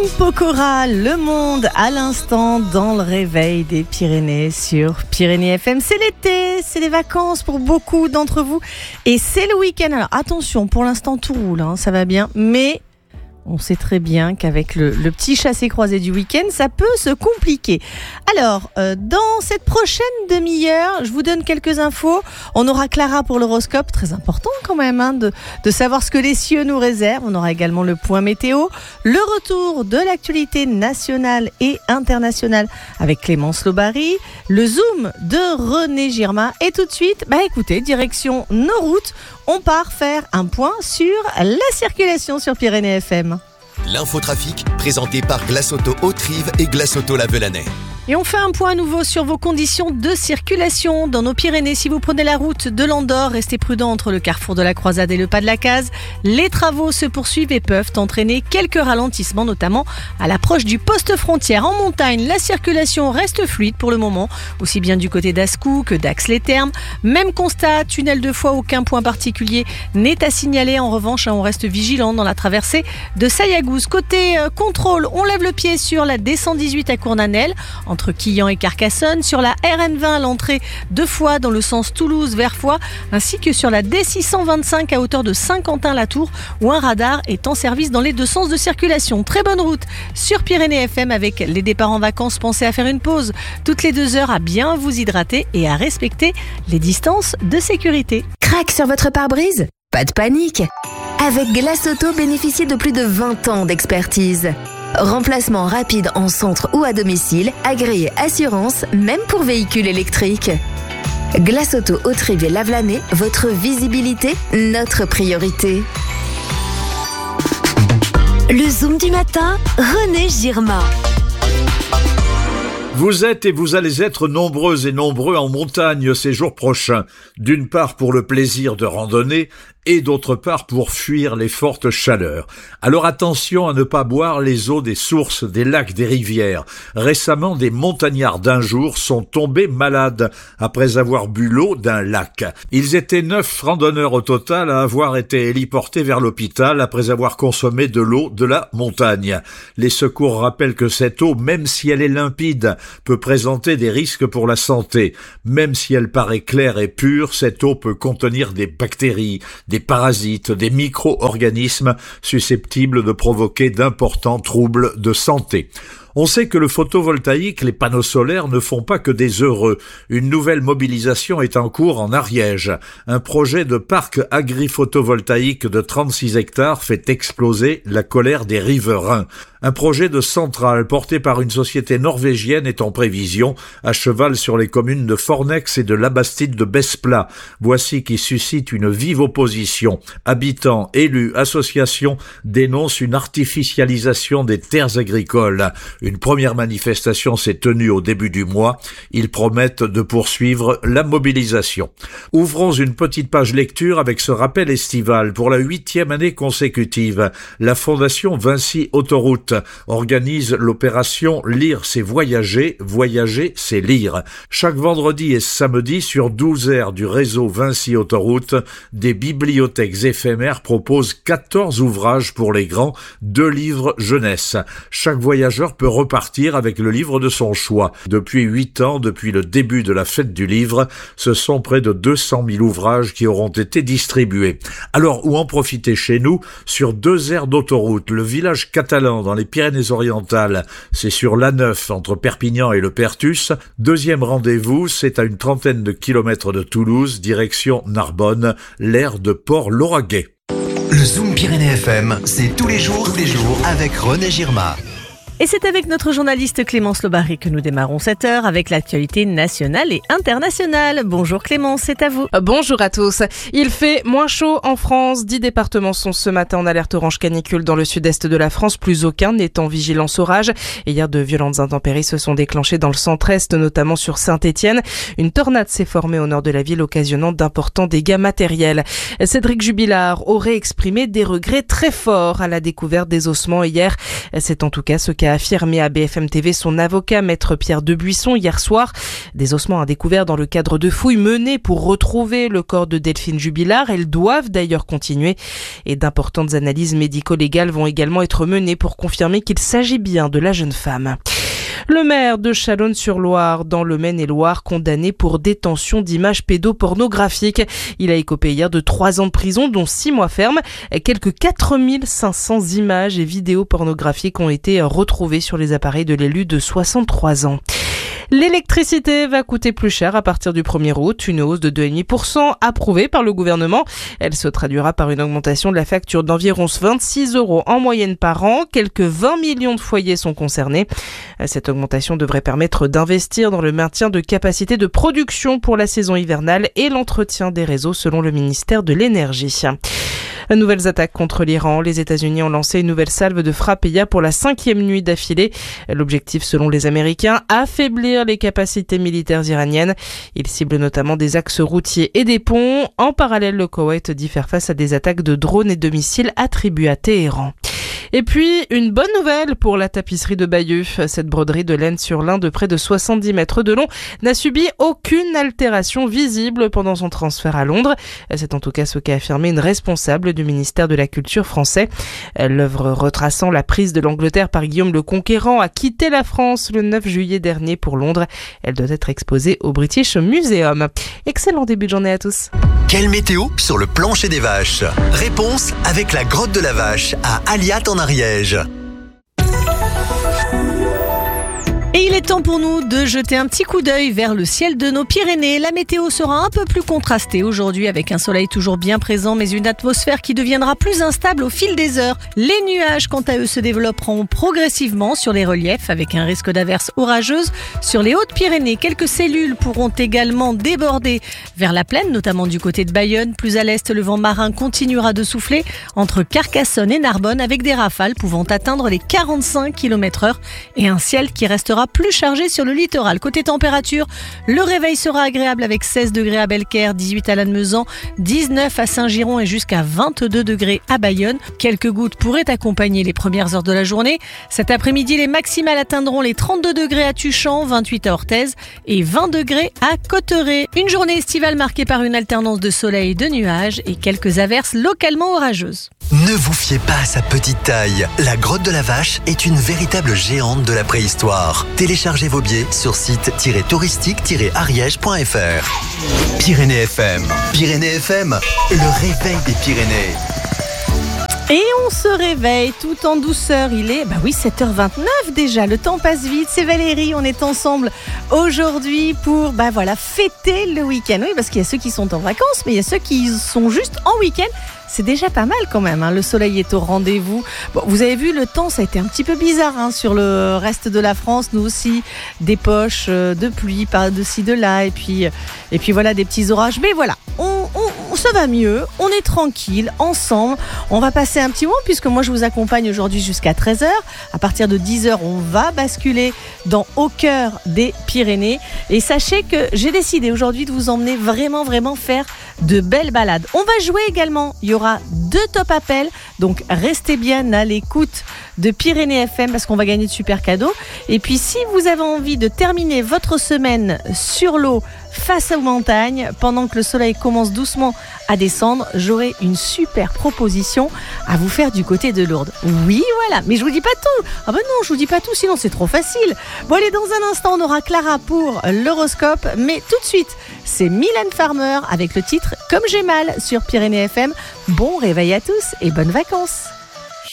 Pokora, Le Monde à l'instant dans le réveil des Pyrénées sur Pyrénées FM. C'est l'été, c'est les vacances pour beaucoup d'entre vous et c'est le week-end. Alors attention, pour l'instant tout roule, ça va bien, mais on sait très bien qu'avec le petit chassé-croisé du week-end, ça peut se compliquer. Alors, dans cette prochaine demi-heure, je vous donne quelques infos. On aura Clara pour l'horoscope, très important quand même de savoir ce que les cieux nous réservent. On aura également le point météo, le retour de l'actualité nationale et internationale avec Clémence Lobary, le zoom de René Girma. Et tout de suite, écoutez, direction nos routes. On part faire un point sur la circulation sur Pyrénées FM. L'infotrafic, présenté par Glace Auto Haute-Rive et Glace Auto La Velanais. Et on fait un point à nouveau sur vos conditions de circulation dans nos Pyrénées. Si vous prenez la route de l'Andorre, restez prudent entre le carrefour de la Croisade et le pas de la Case. Les travaux se poursuivent et peuvent entraîner quelques ralentissements, notamment à l'approche du poste frontière. En montagne, la circulation reste fluide pour le moment, aussi bien du côté d'Ascou que d'Ax-les-Thermes. Même constat, tunnel de Foix, aucun point particulier n'est à signaler. En revanche, on reste vigilant dans la traversée de Sayagouz. Côté contrôle, on lève le pied sur la D118 à Cournanel, entre Quillan et Carcassonne, sur la RN20 à l'entrée de Foix dans le sens Toulouse vers Foix, ainsi que sur la D625 à hauteur de Saint-Quentin-la-Tour, où un radar est en service dans les deux sens de circulation. Très bonne route sur Pyrénées FM avec les départs en vacances. Pensez à faire une pause toutes les 2 heures, à bien vous hydrater et à respecter les distances de sécurité. Crac sur votre pare-brise ? Pas de panique. Avec Glace Auto, bénéficiez de plus de 20 ans d'expertise. Remplacement rapide en centre ou à domicile, agréé assurance, même pour véhicules électriques. Glace Auto Haute-Rive et La Velanais, votre visibilité, notre priorité. Le zoom du matin, René Girma. Vous êtes et vous allez être nombreuses et nombreux en montagne ces jours prochains, d'une part pour le plaisir de randonner et d'autre part pour fuir les fortes chaleurs. Alors attention à ne pas boire les eaux des sources, des lacs, des rivières. Récemment, des montagnards d'un jour sont tombés malades après avoir bu l'eau d'un lac. Ils étaient 9 randonneurs au total à avoir été héliportés vers l'hôpital après avoir consommé de l'eau de la montagne. Les secours rappellent que cette eau, même si elle est limpide, peut présenter des risques pour la santé. Même si elle paraît claire et pure, cette eau peut contenir des bactéries, des parasites, des micro-organismes susceptibles de provoquer d'importants troubles de santé. On sait que le photovoltaïque, les panneaux solaires ne font pas que des heureux. Une nouvelle mobilisation est en cours en Ariège. Un projet de parc agri-photovoltaïque de 36 hectares fait exploser la colère des riverains. Un projet de centrale porté par une société norvégienne est en prévision, à cheval sur les communes de Fornex et de Labastide de Besplat. Voici qui suscite une vive opposition. Habitants, élus, associations dénoncent une artificialisation des terres agricoles. Une première manifestation s'est tenue au début du mois. Ils promettent de poursuivre la mobilisation. Ouvrons une petite page lecture avec ce rappel estival. Pour la 8e année consécutive, la Fondation Vinci Autoroute organise l'opération Lire c'est voyager, voyager c'est lire. Chaque vendredi et samedi sur 12 aires du réseau Vinci Autoroute, des bibliothèques éphémères proposent 14 ouvrages pour les grands, 2 livres jeunesse. Chaque voyageur peut repartir avec le livre de son choix. Depuis 8 ans, depuis le début de la fête du livre, ce sont près de 200 000 ouvrages qui auront été distribués. Alors, où en profiter chez nous? Sur 2 aires d'autoroute, le village catalan dans les Pyrénées-Orientales, c'est sur l'A9 entre Perpignan et le Pertus. Deuxième rendez-vous, c'est à une 30aine de kilomètres de Toulouse, direction Narbonne, l'aire de Port-Lauragais. Le Zoom Pyrénées FM, c'est tous les jours avec René Girma. Et c'est avec notre journaliste Clémence Lobary que nous démarrons cette heure avec l'actualité nationale et internationale. Bonjour Clémence, c'est à vous. Bonjour à tous. Il fait moins chaud en France. 10 départements sont ce matin en alerte orange canicule dans le sud-est de la France. Plus aucun n'est en vigilance orage. Et hier, de violentes intempéries se sont déclenchées dans le centre-est, notamment sur Saint-Étienne. Une tornade s'est formée au nord de la ville, occasionnant d'importants dégâts matériels. Cédric Jubilard aurait exprimé des regrets très forts à la découverte des ossements hier. C'est en tout cas ce qu'a qu'a affirmé à BFM TV son avocat, maître Pierre Debuisson, hier soir. Des ossements à découvert dans le cadre de fouilles menées pour retrouver le corps de Delphine Jubilard. Elles doivent d'ailleurs continuer et d'importantes analyses médico-légales vont également être menées pour confirmer qu'il s'agit bien de la jeune femme. Le maire de Chalonnes-sur-Loire, dans le Maine-et-Loire, condamné pour détention d'images pédopornographiques. Il a écopé hier de 3 ans de prison, dont 6 mois ferme. Quelques 4500 images et vidéos pornographiques ont été retrouvées sur les appareils de l'élu de 63 ans. L'électricité va coûter plus cher à partir du 1er août, une hausse de 2,5% approuvée par le gouvernement. Elle se traduira par une augmentation de la facture d'environ 26 € en moyenne par an. Quelques 20 millions de foyers sont concernés. Cette augmentation devrait permettre d'investir dans le maintien de capacités de production pour la saison hivernale et l'entretien des réseaux selon le ministère de l'Énergie. Nouvelles attaques contre l'Iran. Les États-Unis ont lancé une nouvelle salve de frappe hier pour la 5e nuit d'affilée. L'objectif, selon les Américains, affaiblir les capacités militaires iraniennes. Ils ciblent notamment des axes routiers et des ponts. En parallèle, le Koweït dit faire face à des attaques de drones et de missiles attribués à Téhéran. Et puis, une bonne nouvelle pour la tapisserie de Bayeux. Cette broderie de laine sur lin de près de 70 mètres de long n'a subi aucune altération visible pendant son transfert à Londres. C'est en tout cas ce qu'a affirmé une responsable du ministère de la Culture français. L'œuvre retraçant la prise de l'Angleterre par Guillaume le Conquérant a quitté la France le 9 juillet dernier pour Londres. Elle doit être exposée au British Museum. Excellent début de journée à tous. Quelle météo sur le plancher des vaches? Réponse avec la grotte de la vache à Aliat en Ariège. Et il est temps pour nous de jeter un petit coup d'œil vers le ciel de nos Pyrénées. La météo sera un peu plus contrastée aujourd'hui avec un soleil toujours bien présent mais une atmosphère qui deviendra plus instable au fil des heures. Les nuages, quant à eux, se développeront progressivement sur les reliefs avec un risque d'averses orageuses. Sur les Hautes-Pyrénées, quelques cellules pourront également déborder vers la plaine, notamment du côté de Bayonne. Plus à l'est, le vent marin continuera de souffler entre Carcassonne et Narbonne avec des rafales pouvant atteindre les 45 km/h et un ciel qui restera plus chargé sur le littoral. Côté température, le réveil sera agréable avec 16 degrés à Belcaire, 18 à Lannemezan, 19 à Saint-Giron et jusqu'à 22 degrés à Bayonne. Quelques gouttes pourraient accompagner les premières heures de la journée. Cet après-midi, les maximales atteindront les 32 degrés à Tuchan, 28 à Orthez et 20 degrés à Cotteret. Une journée estivale marquée par une alternance de soleil et de nuages et quelques averses localement orageuses. Ne vous fiez pas à sa petite taille. La grotte de la vache est une véritable géante de la préhistoire. Téléchargez vos billets sur site-touristique-ariège.fr. Pyrénées FM. Pyrénées FM, le réveil des Pyrénées. Et on se réveille tout en douceur. Il est, 7h29 déjà. Le temps passe vite. C'est Valérie. On est ensemble aujourd'hui pour, fêter le week-end. Oui, parce qu'il y a ceux qui sont en vacances, mais il y a ceux qui sont juste en week-end. C'est déjà pas mal quand même, hein. Le soleil est au rendez-vous. Bon, vous avez vu, le temps, ça a été un petit peu bizarre sur le reste de la France. Nous aussi, des poches de pluie par de-ci, de-là. Et puis voilà, des petits orages. Mais voilà, ça va mieux. On est tranquille, ensemble. On va passer un petit moment puisque moi, je vous accompagne aujourd'hui jusqu'à 13h. À partir de 10h, on va basculer au cœur des Pyrénées. Et sachez que j'ai décidé aujourd'hui de vous emmener vraiment, vraiment faire de belles balades. On va jouer également. Il y aura 2 top appels, donc restez bien à l'écoute de Pyrénées FM parce qu'on va gagner de super cadeaux. Et puis si vous avez envie de terminer votre semaine sur l'eau face aux montagnes, pendant que le soleil commence doucement à descendre, j'aurai une super proposition à vous faire du côté de Lourdes. Oui, voilà, mais je vous dis pas tout. Ah ben non, je vous dis pas tout, sinon c'est trop facile. Bon allez, dans un instant, on aura Clara pour l'horoscope, mais tout de suite, c'est Mylène Farmer avec le titre Comme j'ai mal sur Pyrénées FM. Bon réveil à tous et bonnes vacances.